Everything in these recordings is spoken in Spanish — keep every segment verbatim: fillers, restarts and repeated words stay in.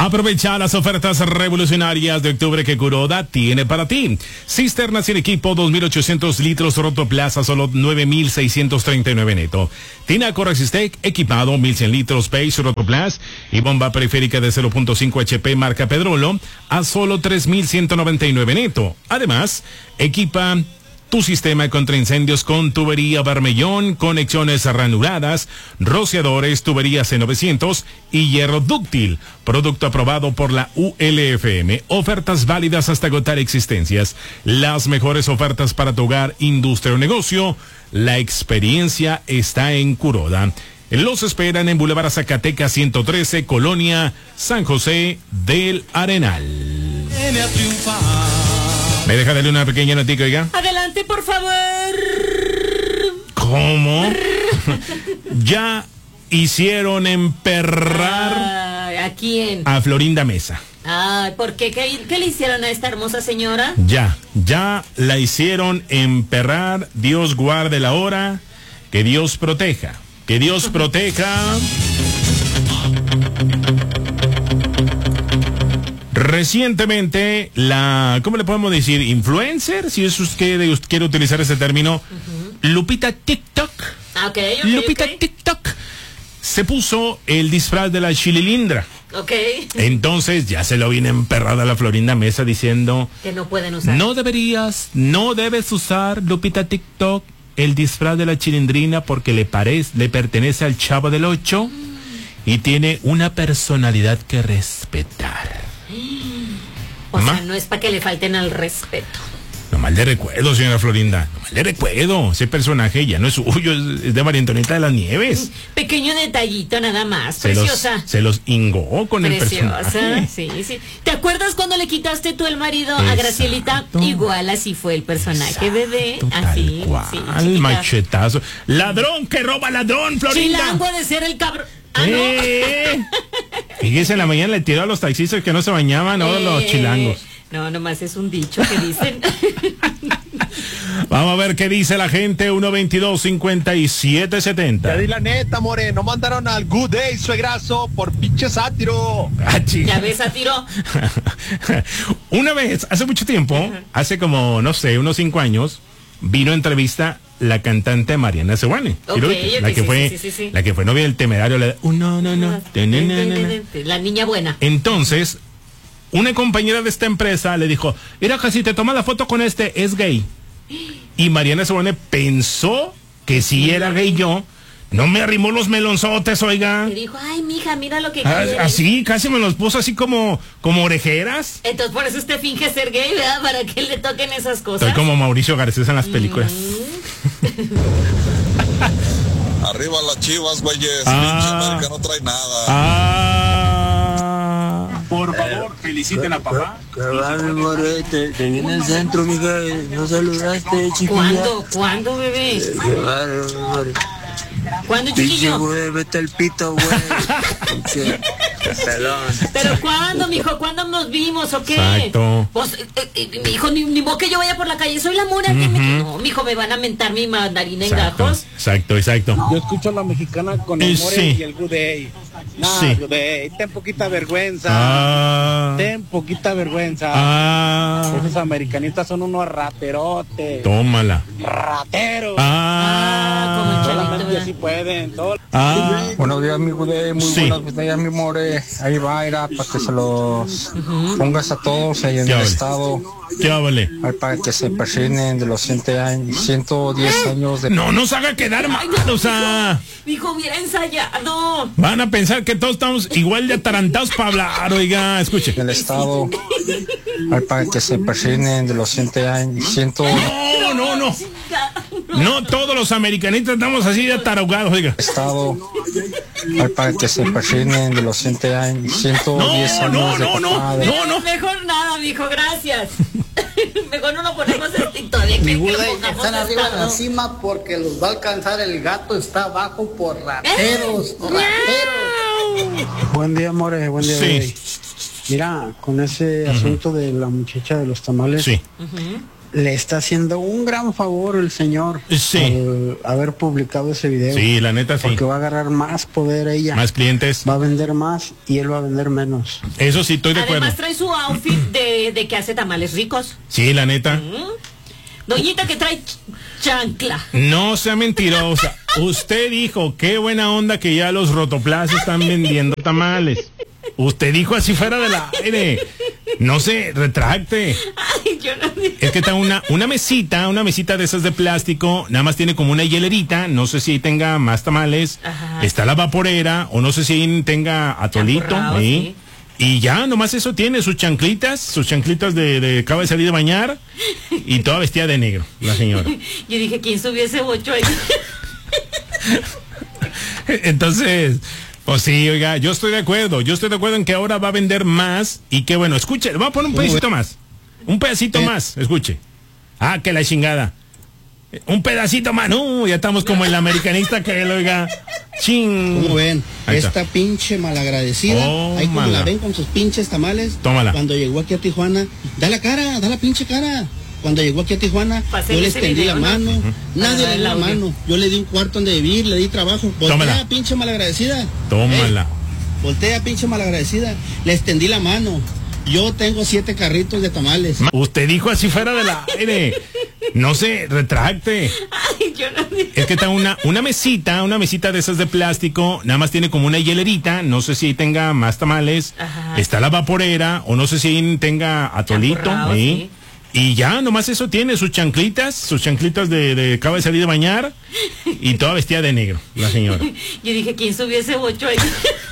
Aprovecha las ofertas revolucionarias de octubre que Kuroda tiene para ti. Cisternas sin equipo dos mil ochocientos litros Rotoplaza, solo nueve mil seiscientos treinta y nueve neto. Tinaco Resistec equipado mil cien litros Pace Rotoplas y bomba periférica de cero punto cinco H P marca Pedrolo a solo tres mil ciento noventa y nueve neto. Además, equipa tu sistema contra incendios con tubería Bermellón, conexiones ranuradas, rociadores, tubería C novecientos y hierro dúctil. Producto aprobado por la U L F M. Ofertas válidas hasta agotar existencias. Las mejores ofertas para tu hogar, industria o negocio. La experiencia está en Kuroda. Los esperan en Boulevard Zacatecas ciento trece, Colonia San José del Arenal. ¿Me deja darle una pequeña notica, oiga? Adelante, por favor. ¿Cómo? Ya hicieron emperrar ah, ¿a quién? A Florinda Mesa. Ah, ¿por qué? ¿Qué, qué le hicieron a esta hermosa señora? Ya, ya la hicieron emperrar. Dios guarde la hora. Que Dios proteja. Que Dios proteja. Recientemente, la, ¿cómo le podemos decir? Influencer, si eso es que quiere utilizar ese término, uh-huh. Lupita TikTok. Okay, okay, Lupita okay. TikTok se puso el disfraz de la chililindra. Ok. Entonces ya se lo viene emperrada la Florinda Mesa diciendo que no pueden usar. No deberías, no debes usar, Lupita TikTok, el disfraz de la chilindrina porque le parece, le pertenece al Chavo del Ocho mm. y tiene una personalidad que respetar. O sea, no es para que le falten al respeto. No mal de recuerdo, señora Florinda. No mal de recuerdo. Ese personaje ya no es suyo, es de María Antonieta de las Nieves. Pequeño detallito nada más. Se Preciosa. Los, se los ingó con Preciosa, el personaje. Sí, sí. ¿Te acuerdas cuando le quitaste tú el marido Exacto. a Gracielita? Igual así fue el personaje, Exacto, bebé. Así. Tal cual, sí, machetazo. Ladrón que roba ladrón, Florinda. Chilango de ser el cabrón. Ah, eh, ¿no? Fíjese, en la mañana le tiró a los taxistas que no se bañaban, ahora eh, los chilangos. No, nomás es un dicho que dicen. Vamos a ver qué dice la gente. uno veintidós cincuenta y siete setenta. Ya di la neta, more, no mandaron al Good Day, suegrazo, por pinche sátiro. Ah, ya ves, sátiro. Una vez, hace mucho tiempo, uh-huh. hace como, no sé, unos cinco años, vino a entrevista la cantante Mariana Sewane, okay, okay, la que sí, fue sí, sí, sí. la que fue novia del Temerario, la, uh, no, no, no, la niña buena. Entonces, una compañera de esta empresa le dijo, mira que si te tomas la foto con este, es gay. Y Mariana Sewane pensó que si era gay yo, no me arrimó los melonzotes, oiga. Y dijo, ay, mija, mira lo que ah, quieres. Así, casi me los puso así como, como orejeras. Entonces, por eso usted finge ser gay, ¿verdad? Para que le toquen esas cosas. Estoy como Mauricio Garcés en las películas. Mm. Arriba las Chivas, güeyes. Ah. Pinche América no trae nada. Ah. Por favor, feliciten a papá. Que va, mi more, te, te viene el centro, mija. No saludaste, chiquilla. ¿Cuándo? ¿Cuándo, bebé? Que va, mi more. ¿Cuándo, chiquillo? Güey, vete al pito, güey. Pelón. ¿Pero cuándo, mijo? ¿Cuándo nos vimos o qué? Exacto. Pues, eh, eh, mijo, ni, ni modo que yo vaya por la calle. Soy la mora uh-huh. que me... No, mijo, me van a mentar mi mandarina en gajos. Exacto, exacto. Yo escucho a la mexicana con el more sí. y el good day. No, sí. good day. Ten poquita vergüenza. Ah. Ten poquita vergüenza. Ah. Esos americanistas son unos raterotes. Tómala. Rateros. Ah. Como el solamente así pueden. Todo. Ah. Buenos días, mi good day. Muy sí. buenos días, mi more. Ahí va, era para que se los uh-huh. pongas a todos ahí en el vale? estado. ¿Qué vale? Ahí para que se persignen de los ciento años, ciento diez años de... No nos haga quedar mal, o sea... Dijo, hubiera ensayado. Van a pensar que todos estamos igual de atarantados para hablar, oiga, escuche. En el estado, ahí para que se persignen de los ciento años, ciento... No, no, no. No todos los americanistas estamos así de atarugados, oiga. Estado, ahí para que se persignen de los ciento años, ciento diez no, años no, de no, papá, no, de... no, no. Mejor nada, mijo, gracias. Mejor no lo ponemos en todavía que están arriba de la cima porque los va a alcanzar el gato, está abajo por rateros, rateros. Buen día, more, buen día. Sí. Mira, con ese uh-huh. asunto de la muchacha de los tamales, sí. Uh-huh. le está haciendo un gran favor el señor sí. al haber publicado ese video. Sí, la neta sí. Porque va a agarrar más poder ella. Más clientes. Va a vender más y él va a vender menos. Eso sí, estoy de Además, acuerdo. trae su outfit de, de que hace tamales ricos. Sí, la neta. Mm. Doñita que trae ch chancla. No sea mentirosa. Usted dijo, qué buena onda que ya los Rotoplas están vendiendo tamales. Usted dijo así fuera del aire. No se retracte. Ay, yo no... Es que está una, una mesita, una mesita de esas de plástico, nada más tiene como una hielerita, no sé si ahí tenga más tamales. Ajá. Está la vaporera, o no sé si ahí tenga atolito, Apurrado, ¿sí? Sí. Y ya, nomás eso tiene, sus chanclitas, sus chanclitas de, de acaba de salir de bañar, y toda vestida de negro, la señora. Yo dije, ¿quién subió ese bocho ahí? Entonces... Pues sí, oiga, yo estoy de acuerdo, yo estoy de acuerdo en que ahora va a vender más y que bueno, escuche, le voy a poner un pedacito más, un pedacito ¿Eh? más, escuche. Ah, que la chingada. Un pedacito más, no, ya estamos como el americanista que él, oiga, ching. ¿Cómo ven? Ahí Esta está. Pinche malagradecida, oh, ahí como mala. la ven con sus pinches tamales. Tómala. Cuando llegó aquí a Tijuana, da la cara, da la pinche cara. Cuando llegó aquí a Tijuana, Pásale yo le extendí video, la mano, ¿no? nadie ah, le dio la mano, yo le di un cuarto donde vivir, le di trabajo, voltea, pinche malagradecida. Tómala. Hey, voltea, pinche malagradecida, le extendí la mano. Yo tengo siete carritos de tamales. Usted dijo así fuera del aire. No se retracte. Ay, yo no... Es que está una, una mesita, una mesita de esas de plástico, nada más tiene como una hielerita, no sé si tenga más tamales. Ajá. Está la vaporera, o no sé si tenga atolito, ¿sí? ¿Sí? Y ya, nomás eso tiene, sus chanclitas, sus chanclitas de, de acaba de salir de bañar, y toda vestida de negro, la señora. Yo dije, ¿quién subió ese bocho ahí?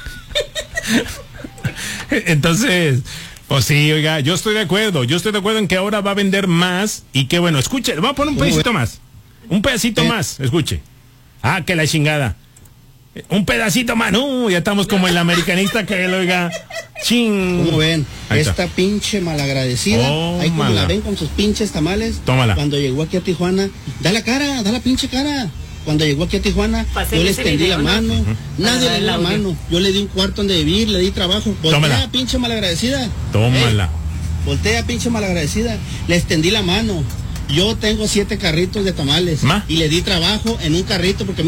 Entonces... Pues sí, oiga, yo estoy de acuerdo, yo estoy de acuerdo en que ahora va a vender más y que bueno, escuche, le voy a poner un pedacito más, un pedacito ¿Eh? más, escuche. Ah, que la chingada. Un pedacito más, no, ya estamos como el americanista que él, oiga, ching. ¿Cómo ven? Ahí Esta está. Pinche malagradecida, oh, ahí como mala. la ven con sus pinches tamales. Tómala. Cuando llegó aquí a Tijuana, da la cara, da la pinche cara. Cuando llegó aquí a Tijuana, Pásale yo le extendí video, la mano, ¿no? nadie le dio la mano, yo le di un cuarto donde vivir, le di trabajo. Voltea, Tómala. pinche malagradecida. Tómala. Hey, voltea, pinche malagradecida, le extendí la mano. Yo tengo siete carritos de tamales. ¿Ma? Y le di trabajo en un carrito porque